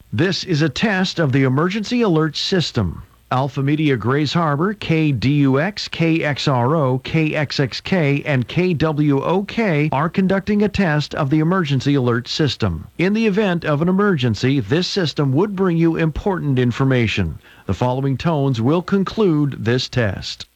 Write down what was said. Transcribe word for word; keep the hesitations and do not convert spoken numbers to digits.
This is a test of the emergency alert system. Alpha Media Grays Harbor, K D U X, K X R O, K X X K, and K W O K are conducting a test of the emergency alert system. In the event of an emergency, this system would bring you important information. The following tones will conclude this test.